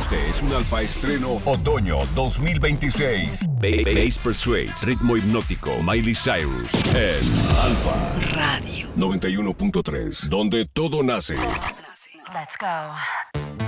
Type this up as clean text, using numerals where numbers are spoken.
Este es un Alfa Estreno Otoño 2026. Bass Persuades, ritmo hipnótico, Miley Cyrus, en Alfa Radio 91.3, donde todo nace. Let's go.